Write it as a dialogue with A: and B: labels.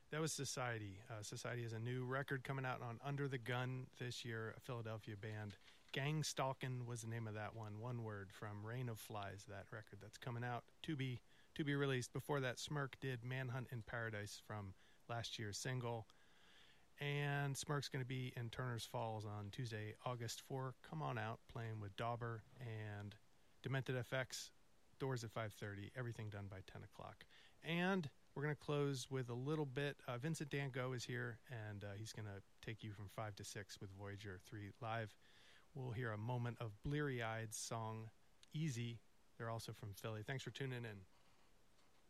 A: That was Society. Society is a new record coming out on Under the Gun this year, a Philadelphia band. Gang Stalkin' was the name of that one word from Rain of Flies, that record that's coming out to be released. Before that, Smirk did Manhunt in Paradise from last year's single. And Smirk's going to be in Turner's Falls on Tuesday, August 4. Come on out, playing with Dauber and Demented FX. Doors at 5:30. Everything done by 10 o'clock. And we're going to close with a little bit. Vincent Van Gogh is here, and he's going to take you from 5 to 6 with Voyager 3 Live. We'll hear a moment of Bleary Eyed's song, Easy. They're also from Philly. Thanks for tuning in.